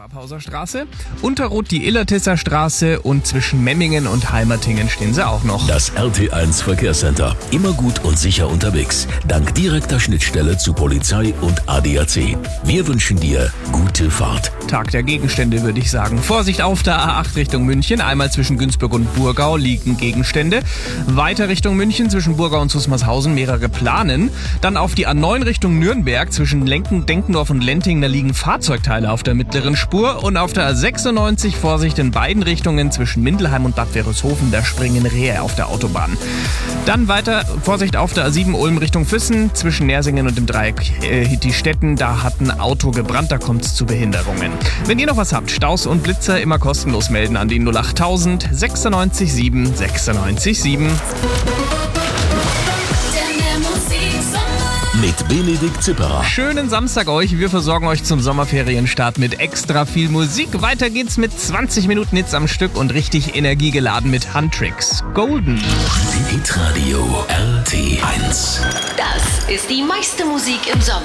Schwabhauser Straße, Unterroth die Illertisser Straße und zwischen Memmingen und Heimertingen stehen sie auch noch. Das RT1 Verkehrscenter. Immer gut und sicher unterwegs. Dank direkter Schnittstelle zu Polizei und ADAC. Wir wünschen dir gute Fahrt. Tag der Gegenstände, würde ich sagen. Vorsicht auf der A8 Richtung München. Einmal zwischen Günzburg und Burgau liegen Gegenstände. Weiter Richtung München zwischen Burgau und Susmarshausen mehrere planen. Dann auf die A9 Richtung Nürnberg zwischen Denkendorf und Lentingen. Da liegen Fahrzeugteile auf der mittleren Spur. Und auf der A96 Vorsicht in beiden Richtungen zwischen Mindelheim und Bad Wörishofen. Da springen Rehe auf der Autobahn. Dann weiter Vorsicht auf der A7 Ulm Richtung Füssen zwischen Nersingen und dem Dreieck Hitti-Stetten. Da hat ein Auto gebrannt, da kommt es zu Behinderungen. Wenn ihr noch was habt, Staus und Blitzer immer kostenlos melden an die 08000 96 7 96 7. Mit Benedikt Zipperer. Schönen Samstag euch. Wir versorgen euch zum Sommerferienstart mit extra viel Musik. Weiter geht's mit 20 Minuten Hits am Stück und richtig energiegeladen mit Huntrix. Golden. Hitradio RT1. Das ist die meiste Musik im Sommer.